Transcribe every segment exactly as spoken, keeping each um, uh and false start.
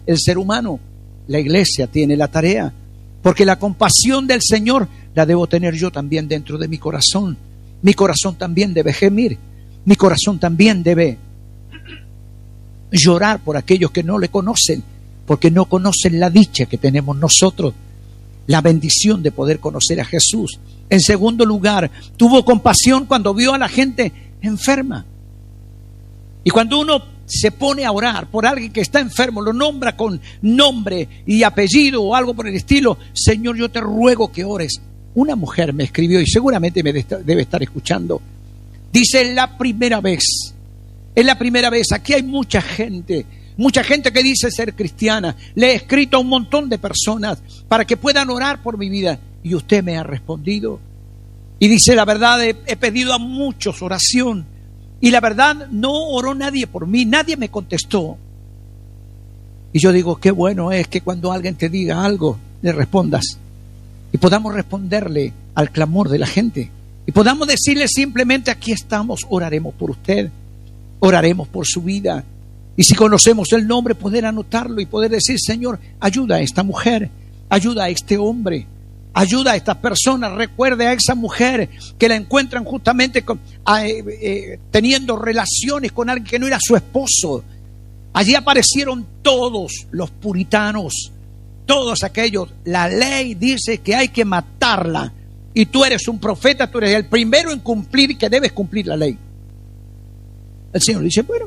el ser humano. La iglesia tiene la tarea, porque la compasión del Señor la debo tener yo también dentro de mi corazón. Mi corazón también debe gemir, mi corazón también debe llorar por aquellos que no le conocen, porque no conocen la dicha que tenemos nosotros, la bendición de poder conocer a Jesús. En segundo lugar, tuvo compasión cuando vio a la gente enferma. Y cuando uno se pone a orar por alguien que está enfermo, lo nombra con nombre y apellido o algo por el estilo: Señor, yo te ruego que ores. Una mujer me escribió, y seguramente me debe estar escuchando. Dice: es la primera vez, es la primera vez. Aquí hay mucha gente, mucha gente que dice ser cristiana. Le he escrito a un montón de personas para que puedan orar por mi vida, y usted me ha respondido. Y dice: la verdad, he, he pedido a muchos oración, y la verdad no oró nadie por mí, nadie me contestó. Y yo digo: qué bueno es que cuando alguien te diga algo, le respondas, y podamos responderle al clamor de la gente, y podamos decirle simplemente: aquí estamos, oraremos por usted, oraremos por su vida. Y si conocemos el nombre, poder anotarlo y poder decir: Señor, ayuda a esta mujer, ayuda a este hombre, ayuda a estas personas. Recuerde a esa mujer que la encuentran justamente con, eh, eh, teniendo relaciones con alguien que no era su esposo. Allí aparecieron todos los puritanos, todos aquellos. La ley dice que hay que matarla, y tú eres un profeta, tú eres el primero en cumplir y que debes cumplir la ley. El Señor dice: bueno,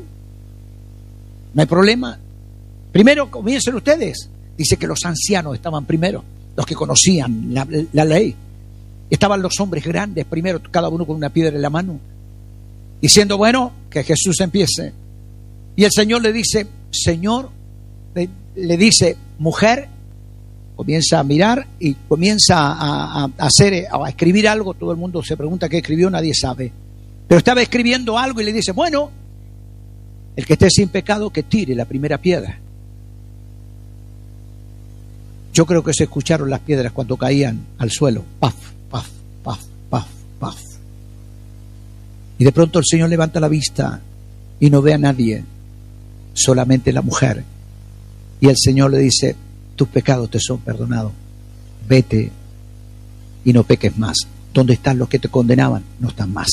no hay problema, primero comiencen ustedes. Dice que los ancianos estaban primero, los que conocían la, la ley. Estaban los hombres grandes primero, cada uno con una piedra en la mano, diciendo: bueno, que Jesús empiece. Y el Señor le dice: Señor, le, le dice: mujer, comienza a mirar y comienza a, a, a hacer, a escribir algo. Todo el mundo se pregunta qué escribió, nadie sabe. Pero estaba escribiendo algo y le dice: bueno, el que esté sin pecado, que tire la primera piedra. Yo creo que se escucharon las piedras cuando caían al suelo. Paf, paf, paf, paf, paf. Y de pronto el Señor levanta la vista y no ve a nadie, solamente la mujer. Y el Señor le dice: tus pecados te son perdonados. Vete y no peques más. ¿Dónde están los que te condenaban? No están más.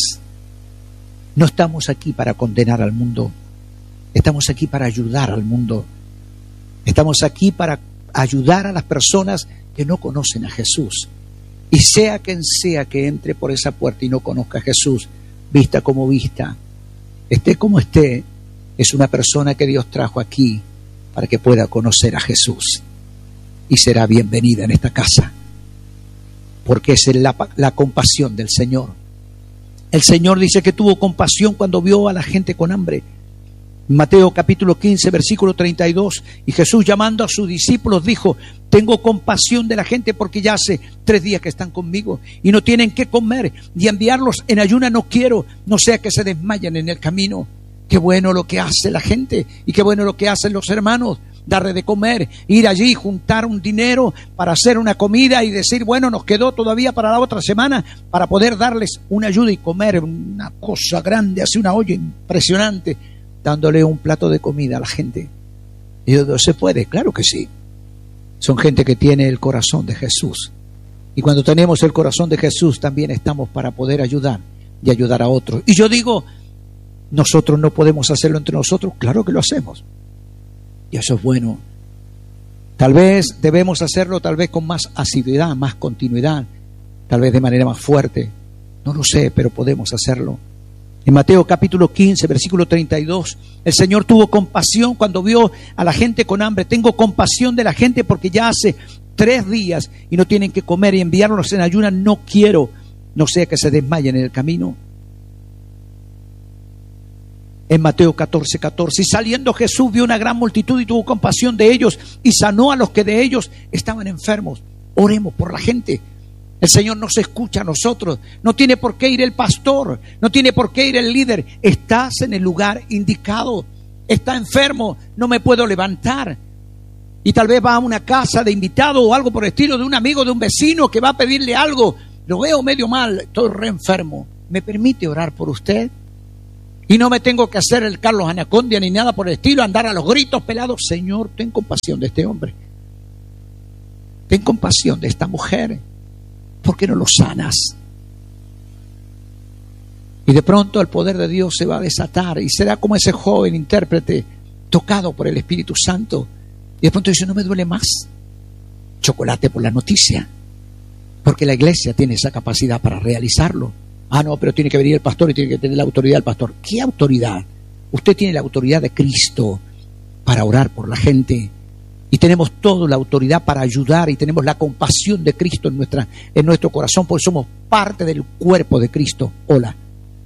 No estamos aquí para condenar al mundo. Estamos aquí para ayudar al mundo. Estamos aquí para ayudar a las personas que no conocen a Jesús. Y sea quien sea que entre por esa puerta y no conozca a Jesús, vista como vista, esté como esté, es una persona que Dios trajo aquí para que pueda conocer a Jesús. Y será bienvenida en esta casa, porque es la, la compasión del Señor. El Señor dice que tuvo compasión cuando vio a la gente con hambre. Mateo capítulo quince, versículo treinta y dos. Y Jesús, llamando a sus discípulos, dijo: tengo compasión de la gente, porque ya hace tres días que están conmigo y no tienen qué comer, y enviarlos en ayuna no quiero, no sea que se desmayen en el camino. Qué bueno lo que hace la gente, y qué bueno lo que hacen los hermanos: darle de comer, ir allí, juntar un dinero para hacer una comida y decir: bueno, nos quedó todavía para la otra semana, para poder darles una ayuda y comer una cosa grande, así una olla impresionante, dándole un plato de comida a la gente. Y yo digo: ¿se puede? Claro que sí. Son gente que tiene el corazón de Jesús. Y cuando tenemos el corazón de Jesús, también estamos para poder ayudar y ayudar a otros. Y yo digo: ¿nosotros no podemos hacerlo entre nosotros? Claro que lo hacemos. Y eso es bueno. Tal vez debemos hacerlo tal vez con más asiduidad, más continuidad, tal vez de manera más fuerte. No lo sé, pero podemos hacerlo. En Mateo capítulo quince, versículo treinta y dos, el Señor tuvo compasión cuando vio a la gente con hambre. Tengo compasión de la gente porque ya hace tres días y no tienen que comer, y enviarlos en ayunas no quiero, no sea que se desmayen en el camino. En Mateo catorce, catorce, y saliendo Jesús vio una gran multitud y tuvo compasión de ellos y sanó a los que de ellos estaban enfermos. Oremos por la gente. El Señor nos escucha a nosotros. No tiene por qué ir el pastor, no tiene por qué ir el líder. Estás en el lugar indicado. Está enfermo, no me puedo levantar. Y tal vez va a una casa de invitado o algo por el estilo, de un amigo, de un vecino que va a pedirle algo. Lo veo medio mal, estoy re enfermo. ¿Me permite orar por usted? Y no me tengo que hacer el Carlos Anacondia ni nada por el estilo, andar a los gritos pelados. Señor, ten compasión de este hombre. Ten compasión de esta mujer. ¿Por qué no lo sanas? Y de pronto el poder de Dios se va a desatar y será como ese joven intérprete tocado por el Espíritu Santo. Y de pronto dice, no me duele más. Chocolate por la noticia. Porque la iglesia tiene esa capacidad para realizarlo. Ah, no, pero tiene que venir el pastor y tiene que tener la autoridad del pastor. ¿Qué autoridad? Usted tiene la autoridad de Cristo para orar por la gente. Y tenemos toda la autoridad para ayudar y tenemos la compasión de Cristo en, nuestra, en nuestro corazón, porque somos parte del cuerpo de Cristo. Hola.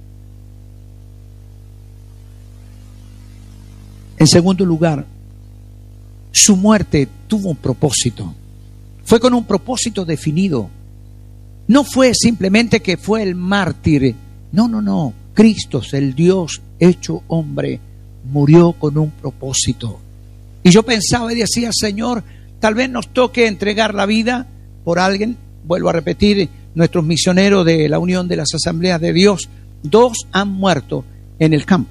En segundo lugar, su muerte tuvo un propósito. Fue con un propósito definido. No fue simplemente que fue el mártir. No, no, no. Cristo, el Dios hecho hombre, murió con un propósito. Y yo pensaba y decía, Señor, tal vez nos toque entregar la vida por alguien. Vuelvo a repetir, nuestros misioneros de la Unión de las Asambleas de Dios, dos han muerto en el campo.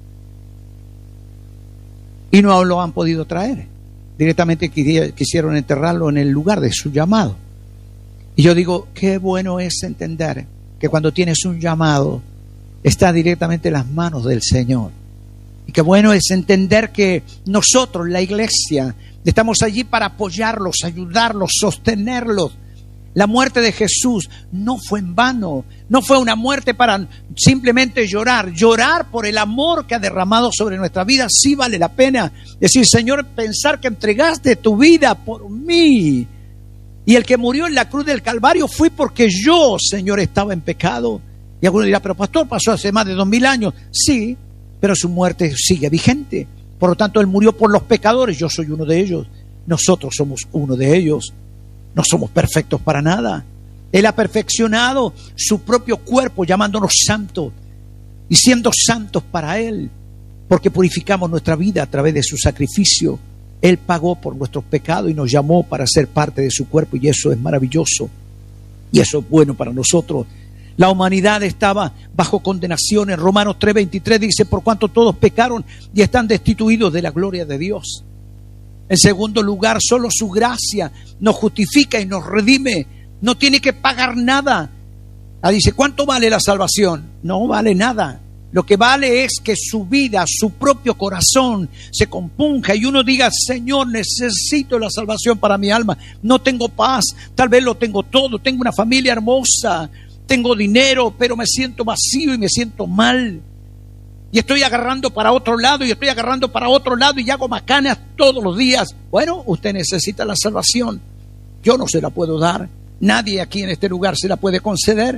Y no lo han podido traer. Directamente quisieron enterrarlo en el lugar de su llamado. Y yo digo, qué bueno es entender que cuando tienes un llamado, está directamente en las manos del Señor. Y qué bueno es entender que nosotros, la iglesia, estamos allí para apoyarlos, ayudarlos, sostenerlos. La muerte de Jesús no fue en vano, no fue una muerte para simplemente llorar. Llorar por el amor que ha derramado sobre nuestra vida sí vale la pena. Decir, Señor, pensar que entregaste tu vida por mí. Y el que murió en la cruz del Calvario fue porque yo, Señor, estaba en pecado. Y alguno dirá, pero pastor, pasó hace más de dos mil años. Sí, pero su muerte sigue vigente. Por lo tanto, Él murió por los pecadores. Yo soy uno de ellos. Nosotros somos uno de ellos. No somos perfectos para nada. Él ha perfeccionado su propio cuerpo llamándonos santos y siendo santos para Él, porque purificamos nuestra vida a través de su sacrificio. Él pagó por nuestros pecados y nos llamó para ser parte de su cuerpo, y eso es maravilloso y eso es bueno para nosotros. La humanidad estaba bajo condenación. En Romanos tres veintitrés dice, por cuanto todos pecaron y están destituidos de la gloria de Dios. En segundo lugar, solo su gracia nos justifica y nos redime. No tiene que pagar nada. Ah, dice, ¿cuánto vale la salvación? No vale nada. Lo que vale es que su vida, su propio corazón se compunja y uno diga, Señor, necesito la salvación para mi alma. No tengo paz, tal vez lo tengo todo, tengo una familia hermosa, tengo dinero, pero me siento vacío y me siento mal. Y estoy agarrando para otro lado y estoy agarrando para otro lado y hago macanas todos los días. Bueno, usted necesita la salvación. Yo no se la puedo dar. Nadie aquí en este lugar se la puede conceder.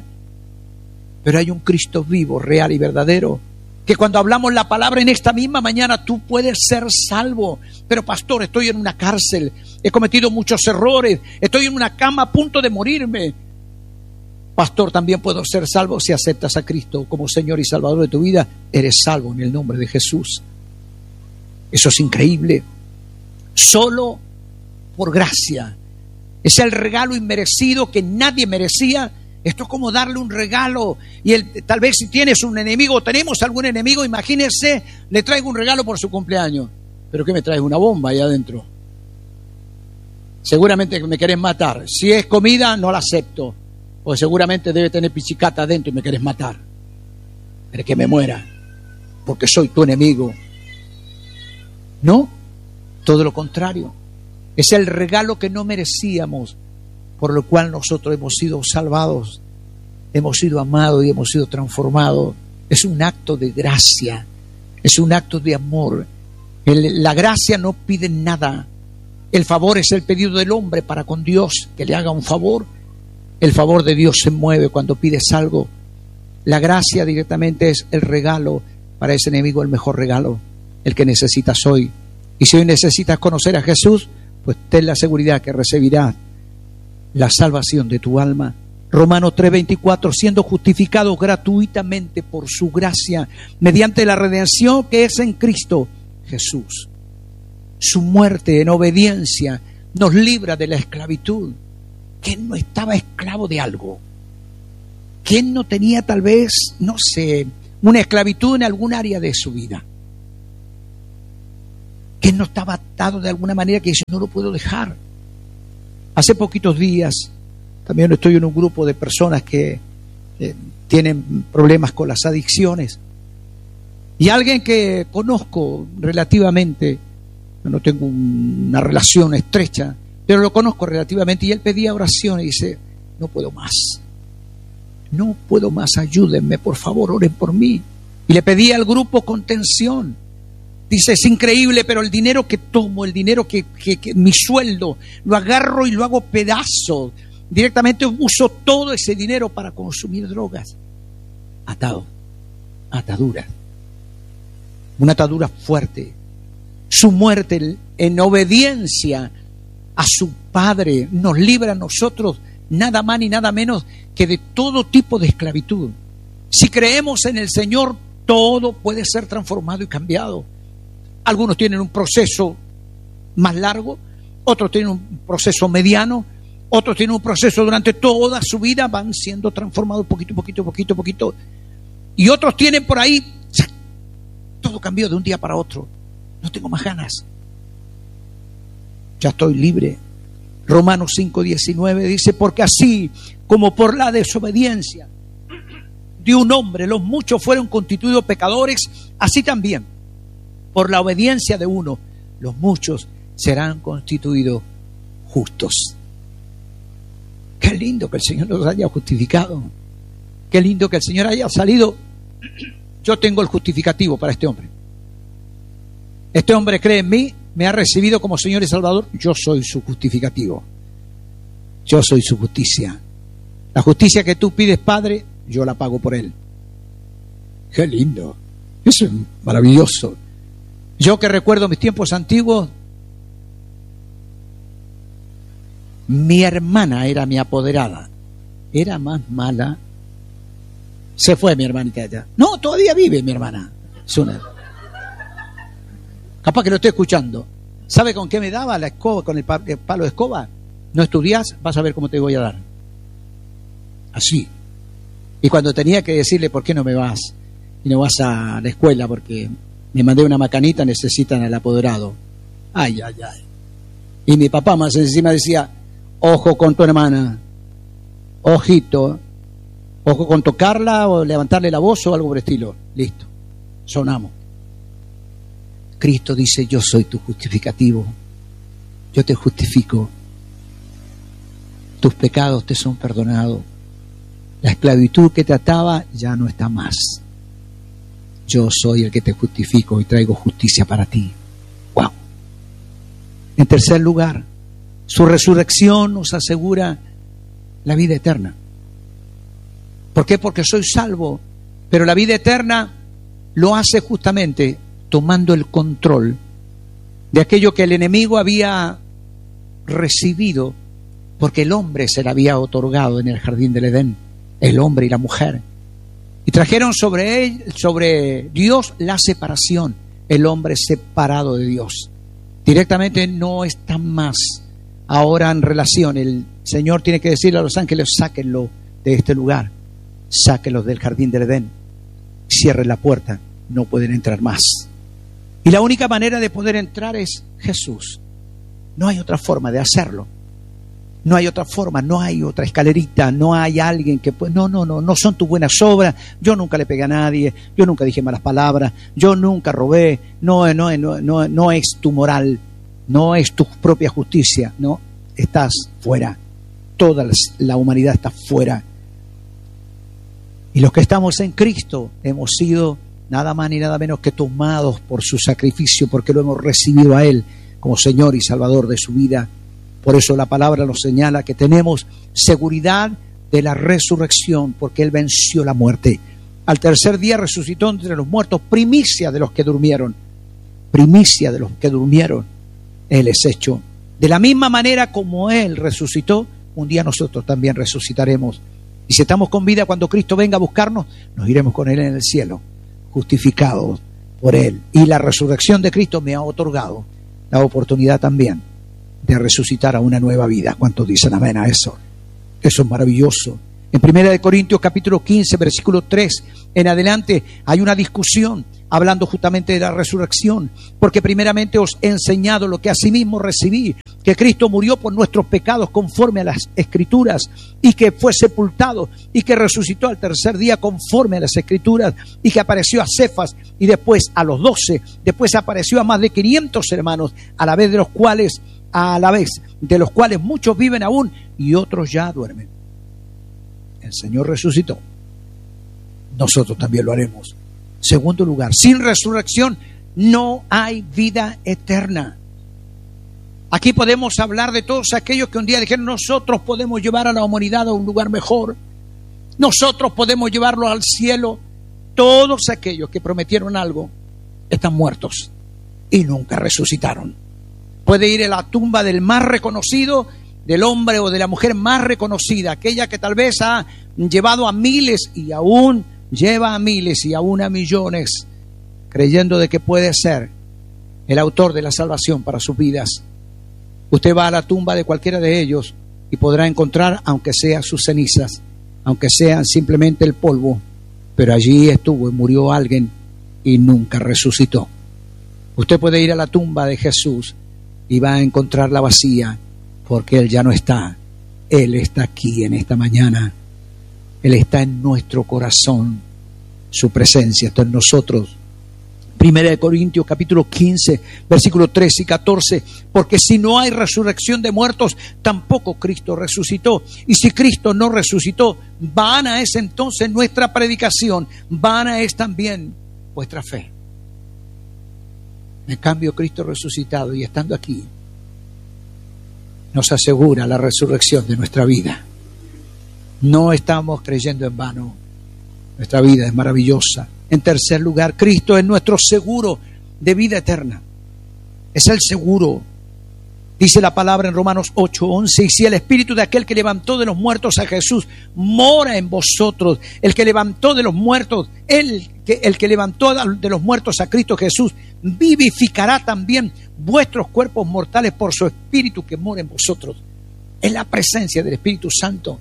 Pero hay un Cristo vivo, real y verdadero, que cuando hablamos la palabra en esta misma mañana, tú puedes ser salvo. Pero pastor, estoy en una cárcel, he cometido muchos errores, estoy en una cama a punto de morirme. Pastor, también puedo ser salvo si aceptas a Cristo como Señor y Salvador de tu vida. Eres salvo en el nombre de Jesús. Eso es increíble. Solo por gracia. Es el regalo inmerecido que nadie merecía. Esto es como darle un regalo. Y el, tal vez si tienes un enemigo, tenemos algún enemigo, imagínese, le traigo un regalo por su cumpleaños. ¿Pero qué me traes? Una bomba ahí adentro. Seguramente me querés matar. Si es comida, no la acepto. Porque seguramente debe tener pichicata adentro y me querés matar. Pero que me muera, porque soy tu enemigo. No, todo lo contrario. Es el regalo que no merecíamos, por lo cual nosotros hemos sido salvados, hemos sido amados y hemos sido transformados. Es un acto de gracia, es un acto de amor. El, la gracia no pide nada. El favor es el pedido del hombre para con Dios, que le haga un favor. El favor de Dios se mueve cuando pides algo. La gracia directamente es el regalo para ese enemigo, el mejor regalo, el que necesitas hoy. Y si hoy necesitas conocer a Jesús, pues ten la seguridad que recibirás la salvación de tu alma. Romanos tres veinticuatro, siendo justificados gratuitamente por su gracia, mediante la redención que es en Cristo Jesús. Su muerte en obediencia nos libra de la esclavitud. ¿Quién no estaba esclavo de algo? ¿Quién no tenía tal vez, no sé, una esclavitud en algún área de su vida, que no estaba atado de alguna manera, que dice, no lo puedo dejar. Hace poquitos días, también estoy en un grupo de personas que eh, tienen problemas con las adicciones, y alguien que conozco relativamente, no tengo una relación estrecha, pero lo conozco relativamente, y él pedía oración y dice, no puedo más, no puedo más, ayúdenme, por favor, oren por mí. Y le pedía al grupo contención. Dice, es increíble, pero el dinero que tomo, el dinero que, que, que mi sueldo, lo agarro y lo hago pedazo. Directamente uso todo ese dinero para consumir drogas. Atado, atadura. Una atadura fuerte. Su muerte en obediencia a su Padre nos libra a nosotros nada más ni nada menos que de todo tipo de esclavitud. Si creemos en el Señor, todo puede ser transformado y cambiado. Algunos tienen un proceso más largo, otros tienen un proceso mediano, otros tienen un proceso durante toda su vida, van siendo transformados poquito, poquito, poquito, poquito. Y otros tienen por ahí, todo cambió de un día para otro. No tengo más ganas. Ya estoy libre. Romanos cinco diecinueve dice, porque así como por la desobediencia de un hombre los muchos fueron constituidos pecadores, así también por la obediencia de uno los muchos serán constituidos justos. Qué lindo que el Señor nos haya justificado. Qué lindo que el Señor haya salido. Yo tengo el justificativo para este hombre. Este hombre cree en mí, me ha recibido como Señor y Salvador. Yo soy su justificativo. Yo soy su justicia. La justicia que tú pides, Padre, yo la pago por él. Qué lindo. Eso es maravilloso. Yo que recuerdo mis tiempos antiguos, mi hermana era mi apoderada. Era más mala. Se fue mi hermanita allá. No, todavía vive mi hermana. Es una... Capaz que lo estoy escuchando. ¿Sabe con qué me daba la escoba, con el palo de escoba? No estudias, vas a ver cómo te voy a dar. Así. Y cuando tenía que decirle, ¿por qué no me vas? Y no vas a la escuela porque me mandé una macanita, necesitan al apoderado. Ay, ay, ay. Y mi papá más encima decía, ojo con tu hermana. Ojito. Ojo con tocarla o levantarle la voz o algo por el estilo. Listo. Sonamos. Cristo dice, yo soy tu justificativo. Yo te justifico. Tus pecados te son perdonados. La esclavitud que te ataba ya no está más. Yo soy el que te justifico y traigo justicia para ti. ¡Wow! En tercer lugar, su resurrección nos asegura la vida eterna. ¿Por qué? Porque soy salvo. Pero la vida eterna lo hace justamente tomando el control de aquello que el enemigo había recibido, porque el hombre se le había otorgado en el jardín del Edén, el hombre y la mujer, y trajeron sobre él, sobre Dios, la separación, el hombre separado de Dios. Directamente no está más ahora en relación. El Señor tiene que decirle a los ángeles, sáquenlo de este lugar, sáquenlos del jardín del Edén, cierren la puerta, no pueden entrar más. Y la única manera de poder entrar es Jesús. No hay otra forma de hacerlo. No hay otra forma, no hay otra escalerita, no hay alguien que pueda... No, no, no, no son tus buenas obras. Yo nunca le pegué a nadie, yo nunca dije malas palabras, yo nunca robé. No, no, no, no, no es tu moral, no es tu propia justicia. No, estás fuera. Toda la humanidad está fuera. Y los que estamos en Cristo hemos sido nada más ni nada menos que tomados por su sacrificio, porque lo hemos recibido a Él como Señor y Salvador de su vida. Por eso la palabra nos señala que tenemos seguridad de la resurrección, porque Él venció la muerte. Al tercer día resucitó entre los muertos, primicia de los que durmieron. Primicia de los que durmieron. Él es hecho. De la misma manera como Él resucitó, un día nosotros también resucitaremos. Y si estamos con vida cuando Cristo venga a buscarnos, nos iremos con Él en el cielo, justificados por Él. Y la resurrección de Cristo me ha otorgado la oportunidad también de resucitar a una nueva vida. ¿Cuántos dicen amén a eso? Eso es maravilloso. En primera de Corintios capítulo quince, versículo tres en adelante, hay una discusión hablando justamente de la resurrección, porque primeramente os he enseñado lo que asimismo recibí, que Cristo murió por nuestros pecados conforme a las Escrituras, y que fue sepultado, y que resucitó al tercer día conforme a las Escrituras, y que apareció a Cefas, y después a los doce, después apareció a más de quinientos hermanos, a la vez de los cuales, a la vez de los cuales muchos viven aún, y otros ya duermen. El Señor resucitó. Nosotros también lo haremos. Segundo lugar, sin resurrección no hay vida eterna. Aquí podemos hablar de todos aquellos que un día dijeron: nosotros podemos llevar a la humanidad a un lugar mejor, nosotros podemos llevarlo al cielo. Todos aquellos que prometieron algo están muertos y nunca resucitaron. Puede ir a la tumba del más reconocido, del hombre o de la mujer más reconocida, aquella que tal vez ha llevado a miles y aún lleva a miles y aún a millones, creyendo de que puede ser el autor de la salvación para sus vidas. Usted va a la tumba de cualquiera de ellos y podrá encontrar, aunque sea sus cenizas, aunque sean simplemente el polvo, pero allí estuvo y murió alguien y nunca resucitó. Usted puede ir a la tumba de Jesús y va a encontrarla vacía, porque Él ya no está. Él está aquí en esta mañana. Él está en nuestro corazón. Su presencia está en nosotros. Primera de Corintios capítulo quince, versículos trece y catorce. Porque si no hay resurrección de muertos, tampoco Cristo resucitó. Y si Cristo no resucitó, vana es entonces nuestra predicación, vana es también vuestra fe. En cambio, Cristo resucitado y estando aquí, nos asegura la resurrección de nuestra vida. No estamos creyendo en vano. Nuestra vida es maravillosa. En tercer lugar, Cristo es nuestro seguro de vida eterna. Es el seguro. Dice la palabra en Romanos ocho, once: y si el Espíritu de aquel que levantó de los muertos a Jesús mora en vosotros, el que levantó de los muertos, el que, el que levantó de los muertos a Cristo Jesús, vivificará también vuestros cuerpos mortales por su Espíritu que mora en vosotros. Es la presencia del Espíritu Santo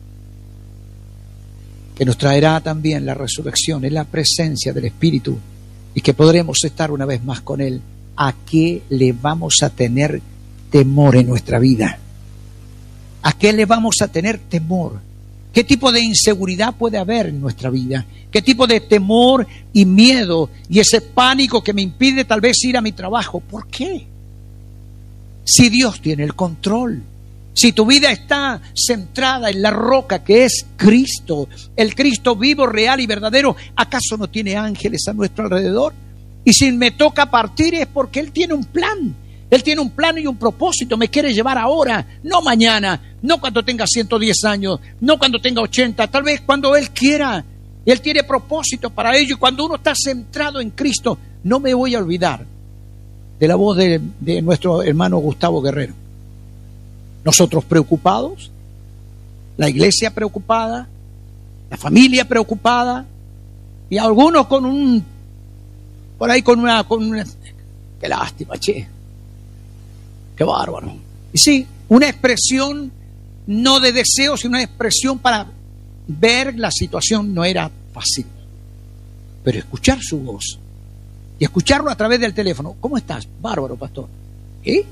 que nos traerá también la resurrección. Es la presencia del Espíritu, y que podremos estar una vez más con Él. ¿A qué le vamos a tener temor en nuestra vida? ¿A qué le vamos a tener temor? ¿Qué tipo de inseguridad puede haber en nuestra vida? ¿Qué tipo de temor y miedo y ese pánico que me impide tal vez ir a mi trabajo? ¿Por qué? Si Dios tiene el control, si tu vida está centrada en la roca que es Cristo, el Cristo vivo, real y verdadero, ¿acaso no tiene ángeles a nuestro alrededor? Y si me toca partir es porque Él tiene un plan. Él tiene un plan y un propósito. Me quiere llevar ahora, no mañana, no cuando tenga ciento diez años, no cuando tenga ochenta, tal vez cuando Él quiera. Él tiene propósito para ello. Y cuando uno está centrado en Cristo, no me voy a olvidar de la voz de, de nuestro hermano Gustavo Guerrero. Nosotros preocupados, la iglesia preocupada, la familia preocupada, y algunos con un, por ahí con una, con una, qué lástima, che. Qué bárbaro. Y sí, una expresión no de deseo, sino una expresión para ver la situación. No era fácil, pero escuchar su voz y escucharlo a través del teléfono. ¿Cómo estás? Bárbaro, pastor. ¿Eh?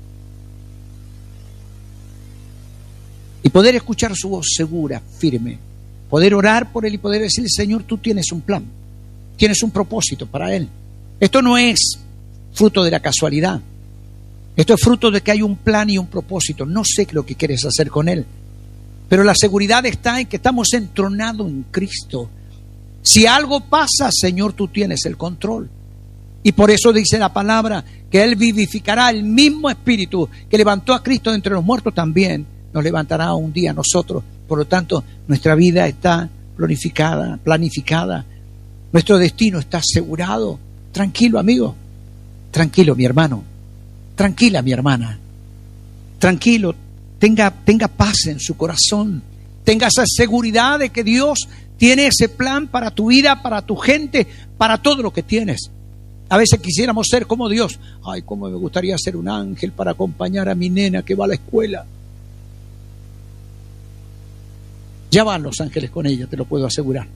Y poder escuchar su voz segura, firme, poder orar por él y poder decirle: Señor, tú tienes un plan, tienes un propósito para él. Esto no es fruto de la casualidad. Esto es fruto de que hay un plan y un propósito. No sé lo que quieres hacer con él, pero la seguridad está en que estamos entronados en Cristo. Si algo pasa, Señor, tú tienes el control. Y por eso dice la palabra que Él vivificará. El mismo Espíritu que levantó a Cristo de entre los muertos también nos levantará un día a nosotros. Por lo tanto, nuestra vida está planificada, planificada. Nuestro destino está asegurado. Tranquilo, amigo. Tranquilo, mi hermano. Tranquila, mi hermana. Tranquilo. Tenga, tenga paz en su corazón. Tenga esa seguridad de que Dios tiene ese plan para tu vida, para tu gente, para todo lo que tienes. A veces quisiéramos ser como Dios. Ay, cómo me gustaría ser un ángel para acompañar a mi nena que va a la escuela. Ya van los ángeles con ella, te lo puedo asegurar.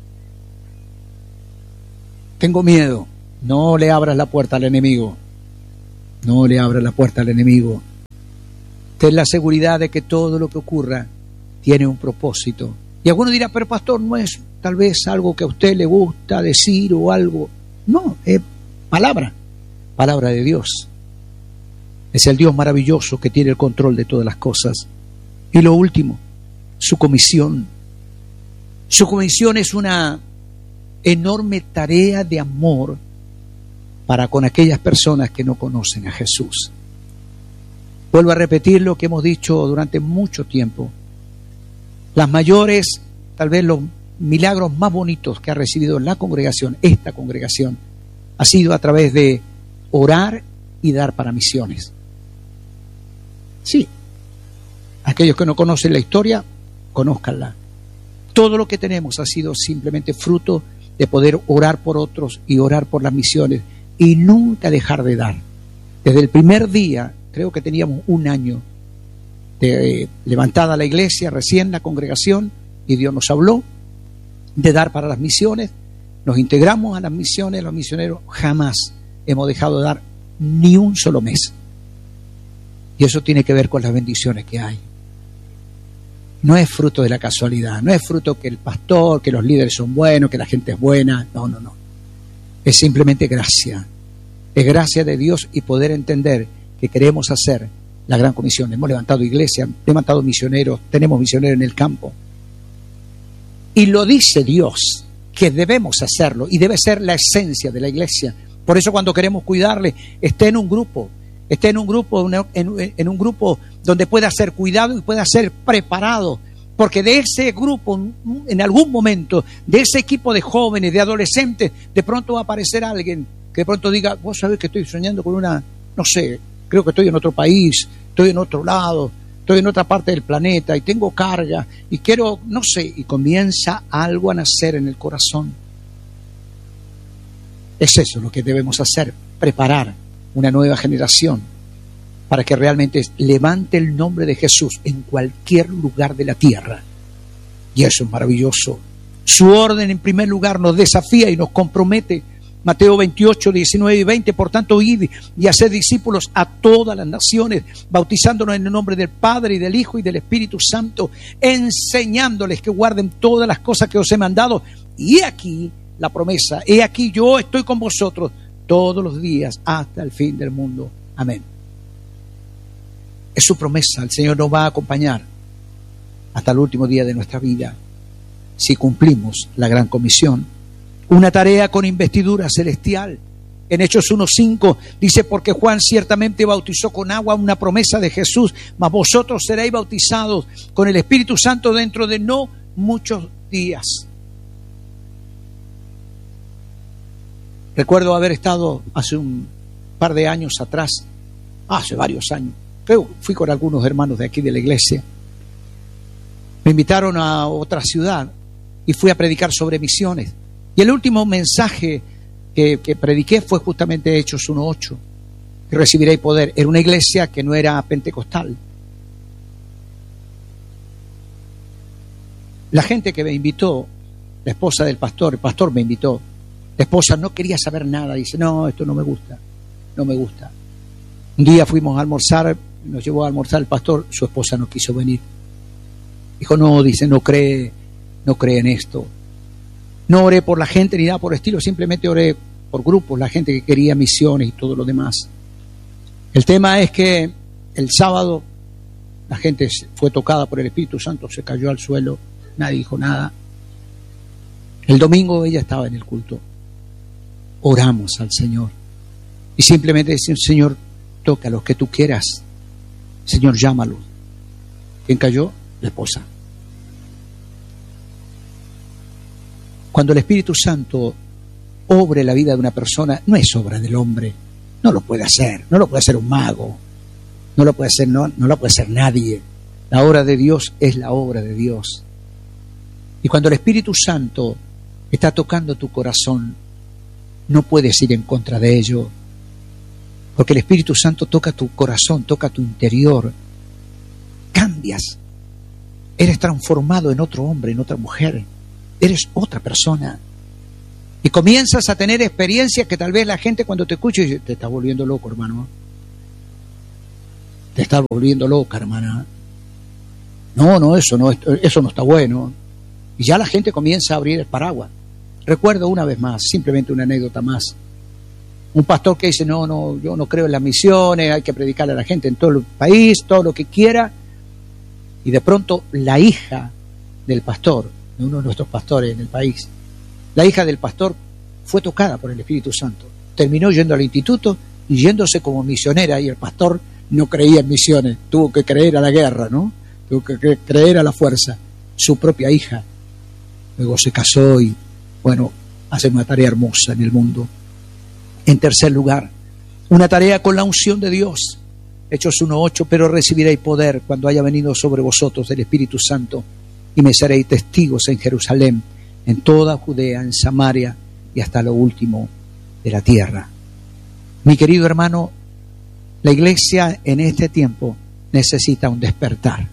Tengo miedo. No le abras la puerta al enemigo. No le abras la puerta al enemigo. Ten la seguridad de que todo lo que ocurra tiene un propósito. Y alguno dirá, pero pastor, no es tal vez algo que a usted le gusta decir o algo. No, es palabra, palabra de Dios. Es el Dios maravilloso que tiene el control de todas las cosas. Y lo último, su comisión. Su comisión es una enorme tarea de amor para con aquellas personas que no conocen a Jesús. Vuelvo a repetir lo que hemos dicho durante mucho tiempo. Las mayores, tal vez los milagros más bonitos que ha recibido la congregación, esta congregación, ha sido a través de orar y dar para misiones. Sí, aquellos que no conocen la historia, conózcanla. Todo lo que tenemos ha sido simplemente fruto de poder orar por otros y orar por las misiones y nunca dejar de dar. Desde el primer día, creo que teníamos un año de, eh, levantada la iglesia, recién la congregación, y Dios nos habló de dar para las misiones. Nos integramos a las misiones, los misioneros jamás hemos dejado de dar ni un solo mes. Y eso tiene que ver con las bendiciones que hay. No es fruto de la casualidad, no es fruto que el pastor, que los líderes son buenos, que la gente es buena. No, no, no. Es simplemente gracia. Es gracia de Dios y poder entender que queremos hacer la gran comisión. Hemos levantado iglesias, levantado misioneros, tenemos misioneros en el campo. Y lo dice Dios, que debemos hacerlo y debe ser la esencia de la iglesia. Por eso cuando queremos cuidarle, esté en un grupo, esté en un grupo, en, en un grupo donde pueda ser cuidado y pueda ser preparado, porque de ese grupo, en algún momento, de ese equipo de jóvenes, de adolescentes, de pronto va a aparecer alguien que de pronto diga, vos sabés que estoy soñando con una, no sé, creo que estoy en otro país, estoy en otro lado, estoy en otra parte del planeta y tengo carga y quiero, no sé, y comienza algo a nacer en el corazón. Es eso lo que debemos hacer, preparar una nueva generación para que realmente levante el nombre de Jesús en cualquier lugar de la tierra. Y eso es maravilloso. Su orden, en primer lugar, nos desafía y nos compromete. Mateo veintiocho, diecinueve y veinte, por tanto, id y haced discípulos a todas las naciones, bautizándonos en el nombre del Padre y del Hijo y del Espíritu Santo, enseñándoles que guarden todas las cosas que os he mandado. Y he aquí la promesa, he aquí yo estoy con vosotros todos los días hasta el fin del mundo. Amén. Es su promesa, el Señor nos va a acompañar hasta el último día de nuestra vida si cumplimos la gran comisión. Una tarea con investidura celestial. En Hechos uno cinco dice, porque Juan ciertamente bautizó con agua, una promesa de Jesús, mas vosotros seréis bautizados con el Espíritu Santo dentro de no muchos días. Recuerdo haber estado hace un par de años atrás, hace varios años, creo, fui con algunos hermanos de aquí de la iglesia. Me invitaron a otra ciudad y fui a predicar sobre misiones. Y el último mensaje que, que prediqué fue justamente Hechos uno ocho, que recibiréis poder. Era una iglesia que no era pentecostal. La gente que me invitó, la esposa del pastor, el pastor me invitó, la esposa no quería saber nada, dice, no, esto no me gusta, no me gusta. Un día fuimos a almorzar, nos llevó a almorzar el pastor, su esposa no quiso venir. Dijo, no, dice, no cree, no cree en esto. No oré por la gente ni nada por el estilo, simplemente oré por grupos, la gente que quería misiones y todo lo demás. El tema es que el sábado la gente fue tocada por el Espíritu Santo, se cayó al suelo, nadie dijo nada. El domingo ella estaba en el culto. Oramos al Señor y simplemente decimos, Señor, toca a los que tú quieras. Señor, llámalos. ¿Quién cayó? La esposa. Cuando el Espíritu Santo obre la vida de una persona, no es obra del hombre. No lo puede hacer. No lo puede hacer un mago. No lo puede hacer, no, no lo puede hacer nadie. La obra de Dios es la obra de Dios. Y cuando el Espíritu Santo está tocando tu corazón, no puedes ir en contra de ello. Porque el Espíritu Santo toca tu corazón, toca tu interior. Cambias. eres transformado en otro hombre, en otra mujer. Eres otra persona. Y comienzas a tener experiencias que tal vez la gente cuando te escucha dice, te estás volviendo loco, hermano. Te estás volviendo loca, hermana. No, no, eso no, eso no está bueno. Y ya la gente comienza a abrir el paraguas. Recuerdo una vez más, simplemente una anécdota más. Un pastor que dice, no, no, yo no creo en las misiones, hay que predicarle a la gente en todo el país, todo lo que quiera. Y de pronto la hija del pastor, de uno de nuestros pastores en el país, la hija del pastor fue tocada por el Espíritu Santo. Terminó yendo al instituto y yéndose como misionera, y el pastor no creía en misiones, tuvo que creer a la guerra, ¿no? Tuvo que creer a la fuerza. Su propia hija luego se casó y, bueno, hace una tarea hermosa en el mundo. En tercer lugar, una tarea con la unción de Dios. Hechos uno ocho, pero recibiréis poder cuando haya venido sobre vosotros el Espíritu Santo, y me seréis testigos en Jerusalén, en toda Judea, en Samaria y hasta lo último de la tierra. Mi querido hermano, la iglesia en este tiempo necesita un despertar.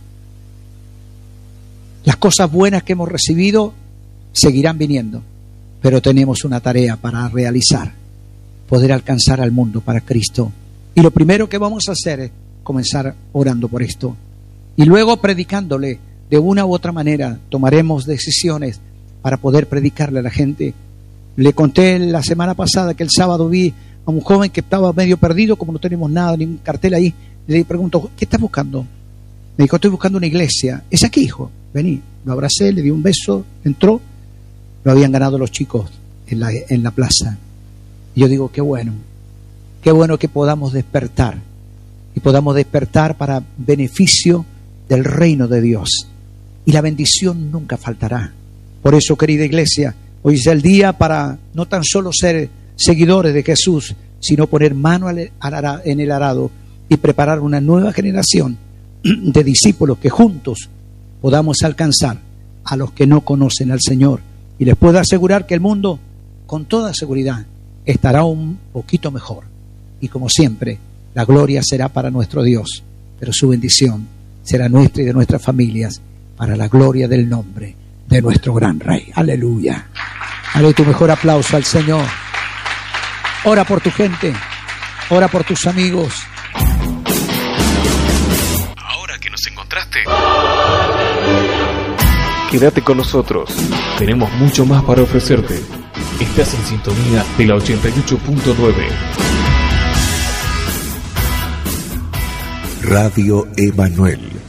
Las cosas buenas que hemos recibido seguirán viniendo, pero tenemos una tarea para realizar, poder alcanzar al mundo para Cristo. Y lo primero que vamos a hacer es comenzar orando por esto. Y luego predicándole de una u otra manera, tomaremos decisiones para poder predicarle a la gente. Le conté la semana pasada que el sábado vi a un joven que estaba medio perdido, como no tenemos nada, ningún cartel ahí. Le pregunto, ¿qué estás buscando? Me dijo, estoy buscando una iglesia. Es aquí, hijo, vení. Lo abracé, le di un beso, entró. Lo habían ganado los chicos en la, en la plaza. Y yo digo, qué bueno, qué bueno que podamos despertar. Y podamos despertar para beneficio del reino de Dios. Y la bendición nunca faltará. Por eso, querida iglesia, hoy es el día para no tan solo ser seguidores de Jesús, sino poner mano en el arado y preparar una nueva generación de discípulos que juntos podamos alcanzar a los que no conocen al Señor. Y les puedo asegurar que el mundo, con toda seguridad, estará un poquito mejor. Y como siempre, la gloria será para nuestro Dios, pero su bendición será nuestra y de nuestras familias, para la gloria del nombre de nuestro gran Rey. Aleluya. Dale tu mejor aplauso al Señor. Ora por tu gente, ora por tus amigos. Ahora que nos encontraste, quédate con nosotros. Tenemos mucho más para ofrecerte. Estás en sintonía de la ochenta y ocho punto nueve. Radio Emanuel.